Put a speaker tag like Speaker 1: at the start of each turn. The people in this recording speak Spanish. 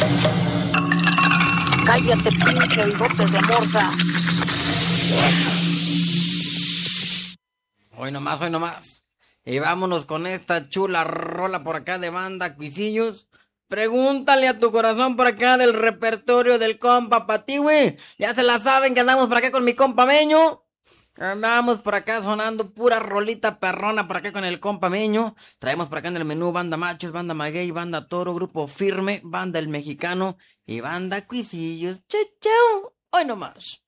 Speaker 1: Cállate, pinche bigotes de morsa.
Speaker 2: Hoy nomás. Y vámonos con esta chula rola por acá de banda Cuisillos. Pregúntale a tu corazón por acá del repertorio del compa pa' ti, güey. Ya se la saben que andamos por acá con mi compa Meño. Andamos por acá sonando pura rolita perrona por acá con el compa Meño. Traemos por acá en el menú banda Machos, banda Maguey, banda Toro, Grupo Firme, banda El Mexicano y banda Cuisillos. Chau, chau. Hoy nomás.